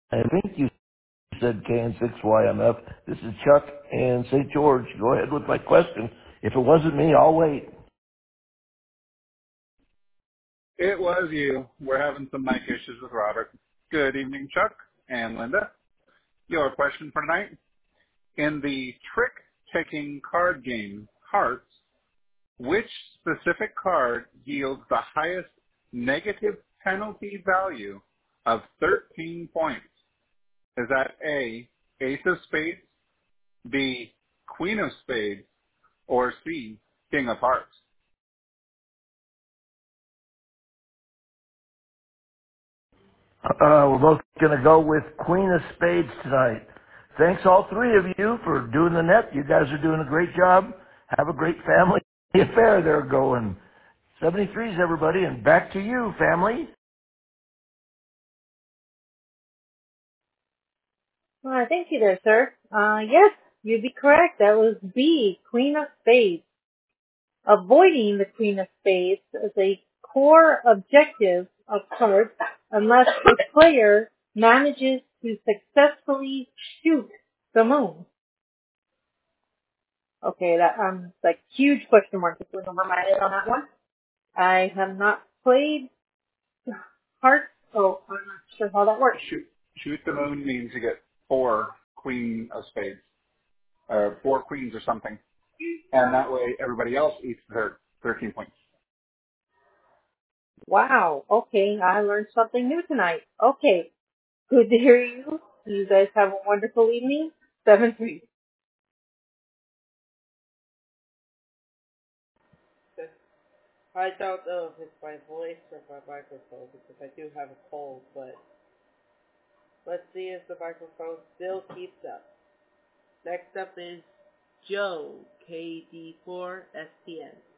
I think you said KN6YMF. This is Chuck in St. George. Go ahead with my question. If it wasn't me, I'll wait. It was you. We're having some mic issues with Robert. Good evening, Chuck and Linda. Your question for tonight. In the trick-taking card game, Hearts, which specific card yields the highest negative penalty value of 13 points? Is that A, Ace of Spades, B, Queen of Spades, or C, King of Hearts? We're both going to go with Queen of Spades tonight. Thanks all three of you for doing the net. You guys are doing a great job. Have a great family affair there going. 73s, everybody, and back to you, family. Thank you there, sir. Yes, you'd be correct. That was B, Queen of Spades. Avoiding the Queen of Spades is a core objective of cards unless the player manages to successfully shoot the moon. Okay, that like huge question mark just went over my head on that one. I have not played Hearts, so I'm not sure how that works. Shoot the moon means you get 4 Queen of Spades, or 4 queens or something. And that way everybody else eats their 13 points. Wow. Okay, I learned something new tonight. Okay, good to hear you. You guys have a wonderful evening. 7-3. I don't know if it's my voice or my microphone because I do have a cold, but let's see if the microphone still keeps up. Next up is Joe, KD4STN.